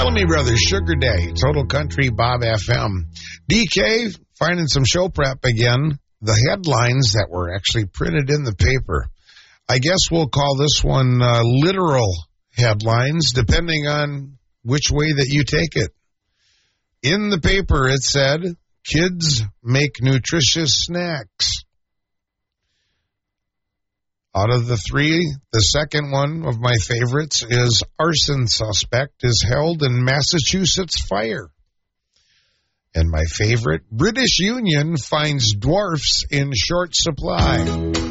Olney Brothers, Sugar Day, Total Country, Bob FM. DK, finding some show prep again. The headlines that were actually printed in the paper. I guess we'll call this one literal headlines, depending on which way that you take it. In the paper, it said, kids make nutritious snacks. Out of the three, the second one of my favorites is arson suspect is held in Massachusetts fire. And my favorite, British Union finds dwarfs in short supply.